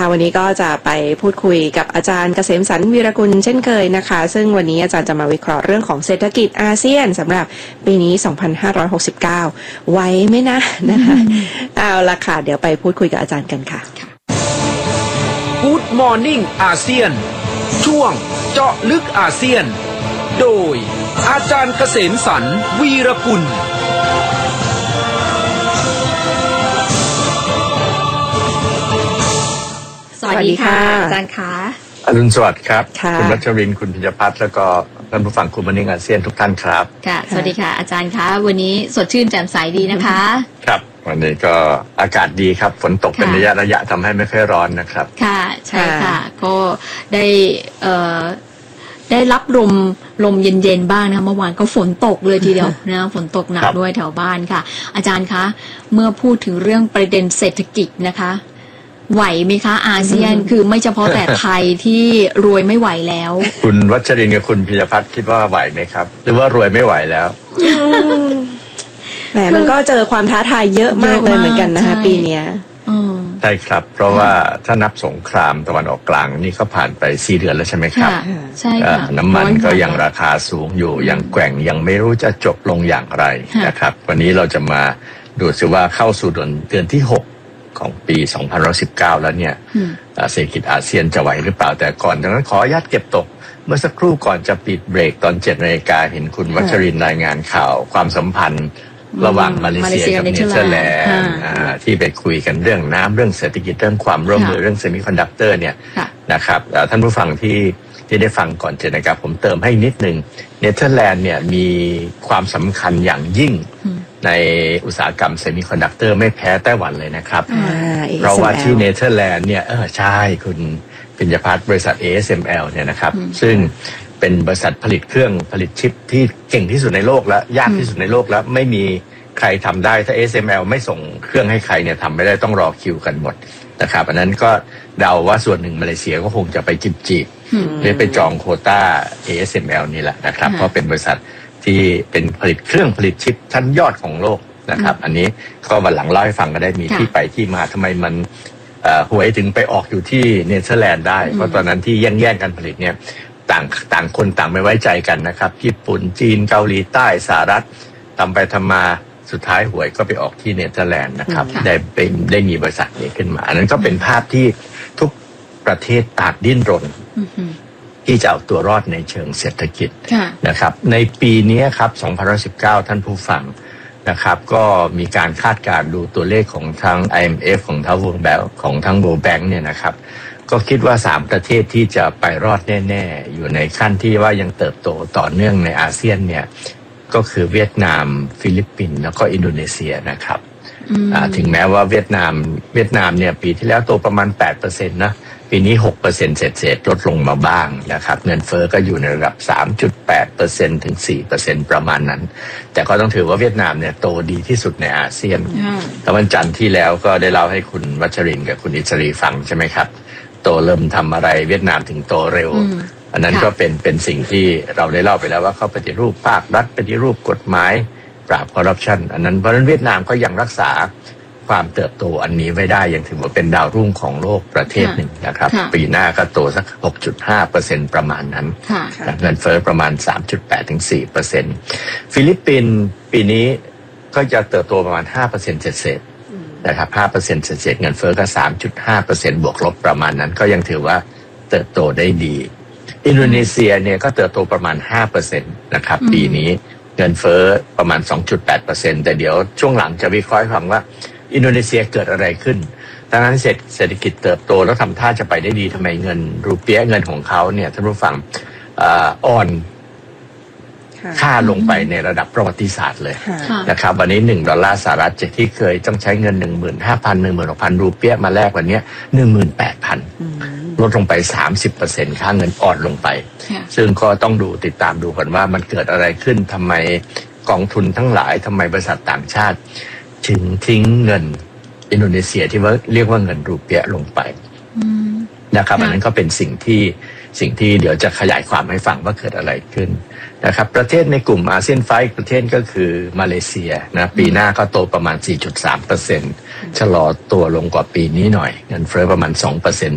วันนี้ก็จะไปพูดคุยกับอาจารย์เกษมสรรวีรกุลเช่นเคยนะคะซึ่งวันนี้อาจารย์จะมาวิเคราะห์เรื่องของเศรษฐกิจอาเซียนสำหรับปีนี้ 2569 ไว้ไหมนะนะคะเอาละค่ะเดี๋ยวไปพูดคุยกับอาจารย์กันค่ะ Good Morning อาเซียนช่วงเจาะลึกอาเซียนโดยอาจารย์เกษมสรรวีรกุลสวัสดีค่ะอาจารย์คะอรุณสวัสดิ์ครับคุณรัชรินทร์คุณพิญพัฒน์แล้วก็ท่านผู้ฟังคุณมณิงอาเซียนทุกท่านครับค่ะสวัสดีค่ะอาจารย์คะวันนี้สดชื่นแจ่มใสดีนะคะครับวันนี้ก็อากาศดีครับฝนตกเป็นระยะทำให้ไม่ค่อยร้อนนะครับค่ะใช่ค่ะก็ได้รับลมเย็นๆบ้างนะคะเมื่อวานก็ฝนตกเลยทีเดียวนะฝนตกหนักด้วยแถวบ้านค่ะอาจารย์คะเมื่อพูดถึงเรื่องประเด็นเศรษฐกิจนะคะไหวไหมคะอาเซียนคือไม่เฉพาะแต่ไทยที่รวยไม่ไหวแล้วคุณวัชรินทร์กับคุณพิญพัฒน์คิดว่าไหวไหมครับหรือว่ารวยไม่ไหวแล้วแหมมันก็เจอความท้าทายเยอะมากเลยเหมือนกันนะคะปีนี้ใช่ครับเพราะว่าถ้านับสงครามตะวันออกกลางนี่ก็ผ่านไป4 เดือนแล้วใช่ไหมครับใช่ค่ะน้ำมันก็ยังราคาสูงอยู่ยังแกว่งยังไม่รู้จะจบลงอย่างไรนะครับวันนี้เราจะมาดูซิว่าเข้าสู่เดือนที่6ของปี2019แล้วเนี่ยเศรษฐกิจอาเซียนจะไหวหรือเปล่าแต่ก่อนจากนั้นขออนุญาตเก็บตกเมื่อสักครู่ก่อนจะปิดเบรกตอน 7 นาฬิกาเห็นคุณวัชรินทร์รายงานข่าวความสัมพันธ์ระหว่างมาเลเซียกับเนเธอร์แลนด์ที่ไปคุยกันเรื่องน้ำเรื่องเศรษฐกิจเรื่องความร่วมมือเรื่องเซมิคอนดักเตอร์เนี่ยนะครับท่านผู้ฟังที่ได้ฟังก่อน7 นาฬิกาผมเติมให้นิดนึงเนเธอร์แลนด์เนี่ยมีความสำคัญอย่างยิ่งในอุตสาหกรรมเซมิคอนดักเตอร์ไม่แพ้ไต้หวันเลยนะครับเพราะว่าที่เนเธอร์แลนด์เนี่ยใช่คุณพิญพัฒน์บริษัท ASML เนี่ยนะครับซึ่งเป็นบริษัทผลิตเครื่องผลิตชิปที่เก่งที่สุดในโลกและยากที่สุดในโลกแล้วไม่มีใครทำได้ถ้า ASML ไม่ส่งเครื่องให้ใครเนี่ยทำไม่ได้ต้องรอคิวกันหมดนะครับอันนั้นก็เดาว่าส่วนหนึ่งมาเลเซียก็คงจะไปจีบเพื่อไปจองโควต้า ASML นี่แหละนะครับเพราะเป็นบริษัทที่เป็นผลิตเครื่องผลิตชิปชั้นยอดของโลกนะครับอันนี้ก็วันหลังเล่าให้ฟังก็ได้มีที่ไปที่มาทำไมมันหวยถึงไปออกอยู่ที่เนเธอร์แลนด์ได้เพราะตอนนั้นที่แย่งกันผลิตเนี่ยต่างคนต่างไม่ไว้ใจกันนะครับญี่ปุ่นจีนเกาหลีใต้สหรัฐทำไปทำมาสุดท้ายหวยก็ไปออกที่เนเธอร์แลนด์นะครับได้มีบริษัทนี้ขึ้นมาอันนั้นก็เป็นภาพที่ทุกประเทศต่างดิ้นรนที่จะเอาตัวรอดในเชิงเศรษฐกิจนะครับในปีนี้ครับ2019ท่านผู้ฟังนะครับก็มีการคาดการณ์ดูตัวเลขของทั้ง IMF ของทั้ง World Bank ของทั้ง World Bank เนี่ยนะครับก็คิดว่า3ประเทศที่จะไปรอดแน่ๆอยู่ในขั้นที่ว่ายังเติบโตต่อเนื่องในอาเซียนเนี่ยก็คือเวียดนามฟิลิปปินส์แล้วก็อินโดนีเซียนะครับถึงแม้ว่าเวียดนามเนี่ยปีที่แล้วโตประมาณ 8% นะปีนี้ 6% เศษลดลงมาบ้างนะครับเงินเฟ้อก็อยู่ในระดับ 3.8% ถึง 4% ประมาณนั้นแต่ก็ต้องถือว่าเวียดนามเนี่ยโตดีที่สุดในอาเซียนแต่วันจันทร์ที่แล้วก็ได้เล่าให้คุณวัชรินทร์กับคุณอิสรีฟังใช่ไหมครับโตเริ่มทำอะไรเวียดนามถึงโตเร็วอันนั้นก็เป็นสิ่งที่เราได้เล่าไปแล้วว่าเขาปฏิรูปภาครัฐปฏิรูปกฎหมายปราบคอร์รัปชันอันนั้นเพราะฉะนั้นเวียดนามก็ยังรักษาความเติบโตอันนี้ไว้ได้ยังถือว่าเป็นดาวรุ่งของโลกประเทศหนึ่งนะครับปีหน้าก็โตสัก 6.5% ประมาณนั้นเงินเฟ้อประมาณ 3.8 ถึง 4% ฟิลิปปินส์ปีนี้ก็จะเติบโตประมาณ 5% เศษนะครับ 5% เศษเงินเฟ้อก็ 3.5% บวกลบประมาณนั้นก็ยังถือว่าเติบโตได้ดีอินโดนีเซียเนี่ยก็เติบโตประมาณ 5% นะครับปีนี้เงินเฟ้อประมาณ 2.8% แต่เดี๋ยวช่วงหลังจะวิเคราะห์ให้ฟังว่าอินโดนีเซียเกิดอะไรขึ้นดังนั้นเศรษฐกิจเติบโตแล้วทำท่าจะไปได้ดีทำไมเงินรูเปียเงินของเขาเนี่ยท่านผู้ฟังอ่อนค่าลงไปในระดับประวัติศาสตร์เลยนะครับวันนี้$1สหรัฐจากที่เคยต้องใช้เงิน 15,000 16,000 รูเปียมาแลกวันนี้ 18,000 ลดลงไป 30% ค่าเงินอ่อนลงไปซึ่งก็ต้องติดตามดูก่อนว่ามันเกิดอะไรขึ้นทำไมกองทุนทั้งหลายทำไมบริษัทต่างชาติถึงทิ้งเงินอินโดนีเซียที่ว่าเรียกว่าเงินรูเปียลงไปนะครับอันนั้นก็เป็นสิ่งที่เดี๋ยวจะขยายความให้ฟังว่าเกิดอะไรขึ้นนะครับประเทศในกลุ่มอาเซียน5ประเทศก็คือมาเลเซียนะปีหน้าก็โตประมาณ 4.3% ชะลอตัวลงกว่าปีนี้หน่อยเงินเฟ้อประมาณ 2%